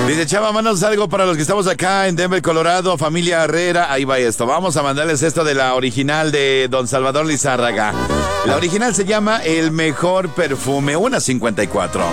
Dice Chava, mándanos algo para los que estamos acá en Denver, Colorado, familia Herrera. Ahí va esto. Vamos a mandarles esto de la original de Don Salvador Lizárraga. La original se llama El Mejor Perfume, 1:54.